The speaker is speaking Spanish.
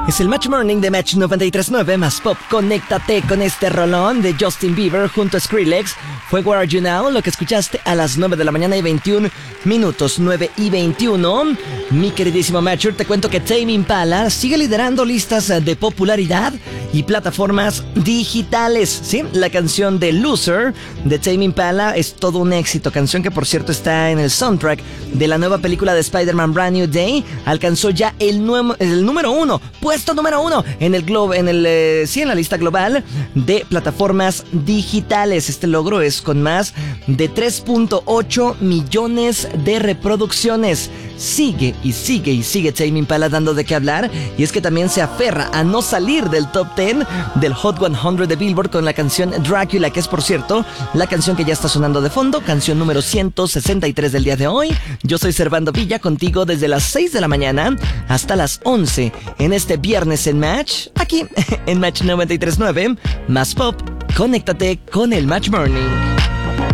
Es el Match Morning de Match 93.9 más Pop. Conéctate con este rolón de Justin Bieber junto a Skrillex. Fue Where Are You Now, lo que escuchaste a las 9 de la mañana y 21 minutos, 9 y 21. Mi queridísimo Matcher, te cuento que Tame Impala sigue liderando listas de popularidad y plataformas digitales. Sí, la canción de Loser de Tame Impala es todo un éxito. Canción que, por cierto, está en el soundtrack de la nueva película de Spider-Man Brand New Day. Alcanzó ya el número 1, puesto número 1 en en la lista global de plataformas digitales. Este logro es con más de 3.8 millones de reproducciones. Sigue Tame Impala dando de qué hablar, y es que también se aferra a no salir del top 10 del Hot 100 de Billboard con la canción Dracula, que es, por cierto, la canción que ya está sonando de fondo, canción número 163 del día de hoy. Yo soy Servando Villa, contigo desde las 6 de la mañana hasta las 11 en este viernes en Match, aquí en Match 93.9 más Pop. Conéctate con el Match Morning.